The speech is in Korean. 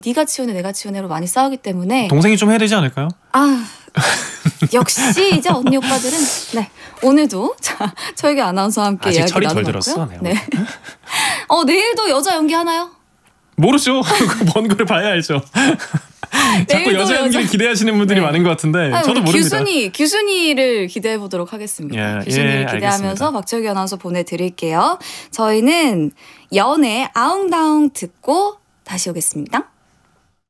네가 치우네 내가 치우네로 많이 싸우기 때문에 동생이 좀 해야 되지 않을까요? 아 역시 이제 언니 오빠들은 네 오늘도 자 저에게 아나운서와 함께 아직 이야기 철이 덜 나눠봤고요. 들었어. 네. 내일도 여자 연기 하나요? 모르죠. 먼 거를 봐야 알죠. 자꾸 내일도 여자 연기를 기대하시는 분들이 네. 많은 것 같은데 아니, 저도 우리 모릅니다. 규순이를 기대해 보도록 하겠습니다. 예, 규순이를 예, 기대하면서 알겠습니다. 박철규 아나운서 보내드릴게요. 저희는 연애 아웅다웅 듣고 다시 오겠습니다.